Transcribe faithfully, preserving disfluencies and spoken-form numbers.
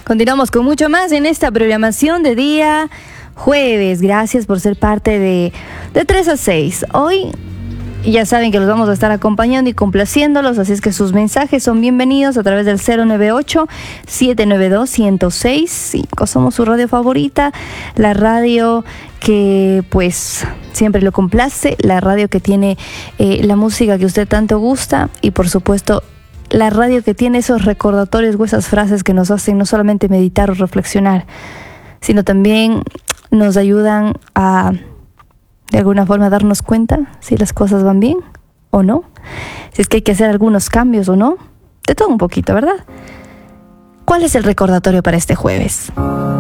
Continuamos con mucho más en esta programación de día jueves. Gracias por ser parte de, de tres a seis. Hoy ya saben que los vamos a estar acompañando y complaciéndolos, así es que sus mensajes son bienvenidos a través del cero nueve ocho, siete nueve dos, uno cero seis cinco. Somos su radio favorita, la radio que pues siempre lo complace, la radio que tiene eh, la música que usted tanto gusta y por supuesto la radio que tiene esos recordatorios o esas frases que nos hacen no solamente meditar o reflexionar, sino también nos ayudan a de alguna forma darnos cuenta si las cosas van bien o no, si es que hay que hacer algunos cambios o no, de todo un poquito, ¿verdad? ¿Cuál es el recordatorio para este jueves?